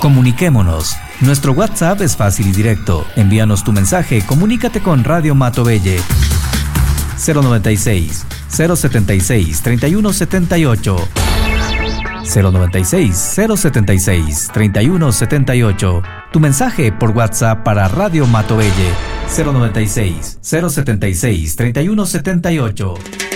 Comuniquémonos. Nuestro WhatsApp es fácil y directo. Envíanos tu mensaje, comunícate con Radio Matobelle. 096 076 3178. 096 076 3178. Tu mensaje por WhatsApp para Radio Matobelle. 096 076 3178.